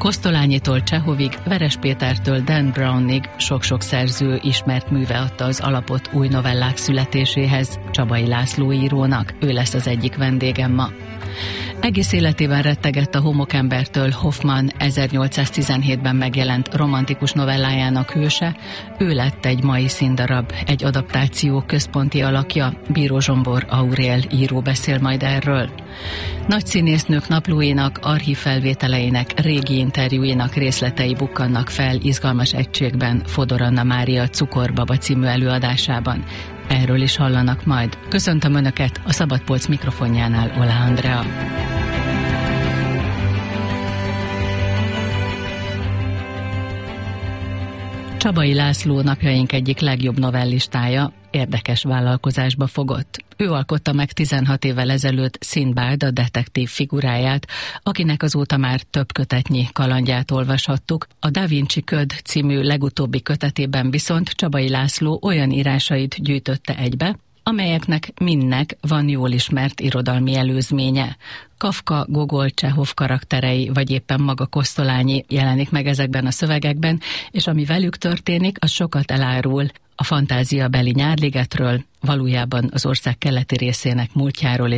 Kosztolányitól Csehovig, Veres Pétertől Dan Brownig sok-sok szerző ismert műve adta az alapot új novellák születéséhez. Csabai László írónak, ő lesz az egyik vendégem ma. Egész életében rettegett a homokembertől Hoffmann 1817-ben megjelent romantikus novellájának hőse, ő lett egy mai színdarab, egy adaptáció központi alakja, Bíró Zsombor Aurél író beszél majd erről. Nagy színésznők naplóinak, archív felvételeinek, régi interjúinak részletei bukkannak fel izgalmas egységben Fodor Anna Mária Cukorbaba című előadásában. Erről is hallanak majd. Köszöntöm Önöket, a Szabadpolc mikrofonjánál Ola Andrea. Csabai László napjaink egyik legjobb novellistája érdekes vállalkozásba fogott. Ő alkotta meg 16 évvel ezelőtt Sinbad, a detektív figuráját, akinek azóta már több kötetnyi kalandját olvashattuk. A Da Vinci Köd című legutóbbi kötetében viszont Csabai László olyan írásait gyűjtötte egybe, amelyeknek mindnek van jól ismert irodalmi előzménye. Kafka, Gogol, Csehov karakterei, vagy éppen maga Kosztolányi jelenik meg ezekben a szövegekben, és ami velük történik, az sokat elárul a fantáziabeli Nyárligetről, valójában az ország keleti részének múltjáról